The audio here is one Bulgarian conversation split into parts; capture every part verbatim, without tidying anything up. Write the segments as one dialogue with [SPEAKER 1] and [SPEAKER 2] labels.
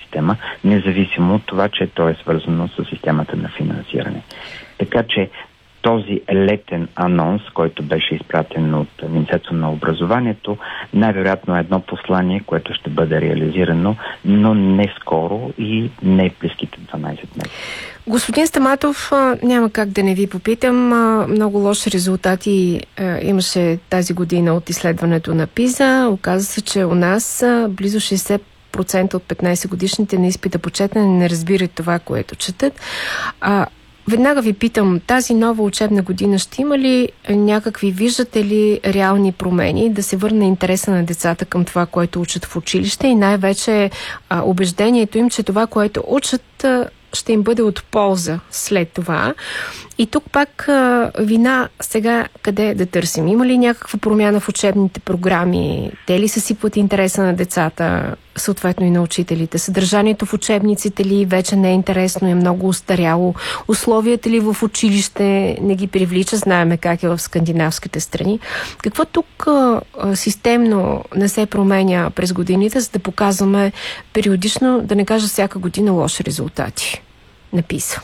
[SPEAKER 1] система, независимо от това, че то е свързано с системата на финансиране. Така че този летен анонс, който беше изпратен от Министерството на образованието, най-вероятно е едно послание, което ще бъде реализирано, но не скоро и не в близките дванайсет месеца.
[SPEAKER 2] Господин Стаматов, няма как да не ви попитам. Много лоши резултати имаше тази година от изследването на ПИЗа. Оказва се, че у нас близо шейсет процента от петнайсет годишните на изпита по четене не разбират това, което четат. А, веднага ви питам, тази нова учебна година ще има ли някакви, виждате ли реални промени, да се върне интереса на децата към това, което учат в училище и най-вече а, убеждението им, че това, което учат, ще им бъде от полза след това. И тук пак а, вина сега къде да търсим? Има ли някаква промяна в учебните програми? Те ли съсипват интереса на децата, съответно и на учителите? Съдържанието в учебниците ли вече не е интересно, е много устаряло? Условията ли в училище не ги привлича? Знаеме как е в скандинавските страни. Какво тук а, системно не се променя през годините, за да показваме периодично, да не кажа всяка година, лоши резултати на ПИСА?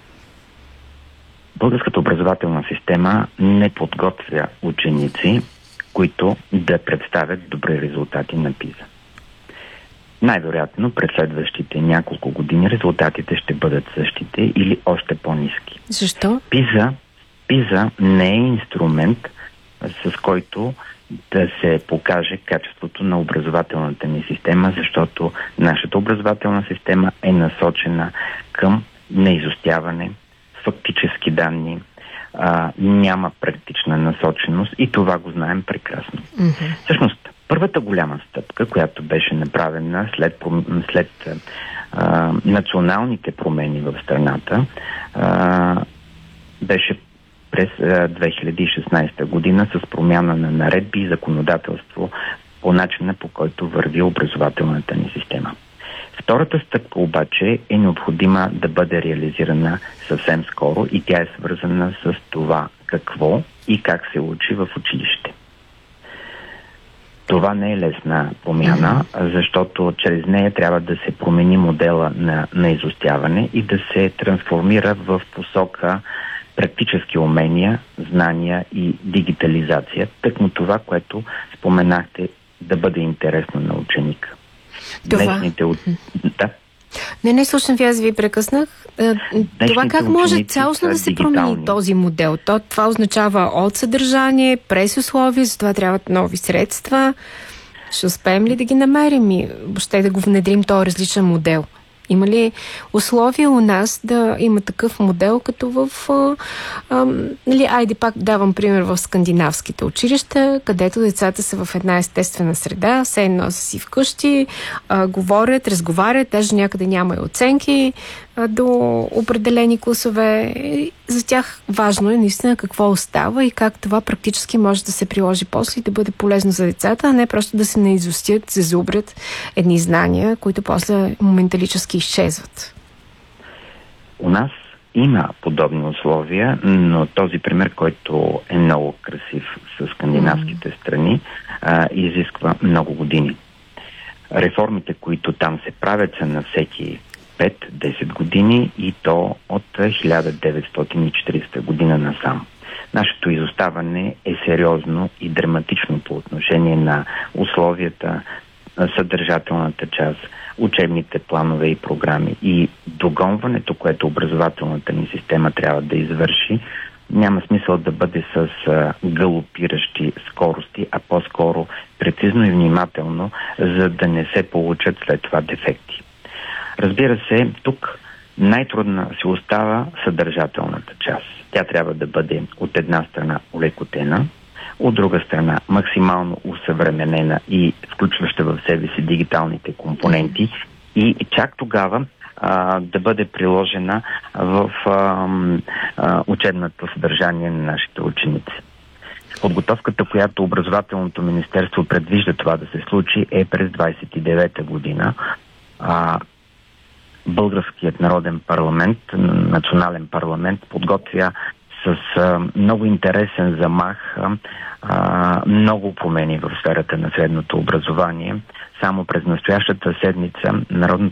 [SPEAKER 1] Българската образователна система не подготвя ученици, които да представят добри резултати на ПИЗа. Най-вероятно през следващите няколко години резултатите ще бъдат същите или още по-ниски.
[SPEAKER 2] Защо?
[SPEAKER 1] ПИЗа, ПИЗа не е инструмент, с който да се покаже качеството на образователната ни система, защото нашата образователна система е насочена към неизостяване, фактически данни, а, няма практична насоченост и това го знаем прекрасно. Mm-hmm. Всъщност, първата голяма стъпка, която беше направена след, след а, националните промени в страната, а, беше през две хиляди и шестнайсета година с промяна на наредби и законодателство по начина, по който върви образователната ни система. Втората стъпка обаче е необходима да бъде реализирана съвсем скоро и тя е свързана с това какво и как се учи в училище. Това не е лесна промяна, защото чрез нея трябва да се промени модела на, на изостяване и да се трансформира в посока практически умения, знания и дигитализация. Тъкмо това, което споменахте, да бъде интересно на ученика.
[SPEAKER 2] Това...
[SPEAKER 1] Днешните... Да.
[SPEAKER 2] Не, не, слушам ви, аз ви прекъснах.
[SPEAKER 1] Днешните
[SPEAKER 2] това как може цялостно да се
[SPEAKER 1] дигитални.
[SPEAKER 2] промени този модел? То, това означава от съдържание, през условия, за това трябват нови средства. Ще успеем ли да ги намерим и въобще да го внедрим този различен модел? Има ли условия у нас да има такъв модел, като в... А, а, нали, айде пак давам пример в скандинавските училища, където децата са в една естествена среда, все едно са си вкъщи, а, говорят, разговарят, даже някъде няма и оценки а, до определени класове. За тях важно е наистина какво остава и как това практически може да се приложи после и да бъде полезно за децата, а не просто да се наизустят, зазубрят едни знания, които после моменталически изчезват.
[SPEAKER 1] У нас има подобни условия, но този пример, който е много красив с скандинавските mm. страни, а, изисква много години. Реформите, които там се правят, са на всеки пет-десет години и то от хиляда деветстотин и четиридесета година насам. Нашето изоставане е сериозно и драматично по отношение на условията, съдържателната част, учебните планове и програми и догонването, което образователната ни система трябва да извърши, няма смисъл да бъде с галопиращи скорости, а по-скоро прецизно и внимателно, за да не се получат след това дефекти. Разбира се, тук най-трудна се остава съдържателната част. Тя трябва да бъде от една страна улекотена, от друга страна максимално усъвременена и включваща в себе си дигиталните компоненти и чак тогава а, да бъде приложена в а, а, учебното съдържание на нашите ученици. Подготовката, която образователното министерство предвижда това да се случи, е през двадесет и девета година. А, Българският народен парламент, национален парламент, подготвя с а, много интересен замах а, много промени в сферата на средното образование. Само през настоящата седмица Народното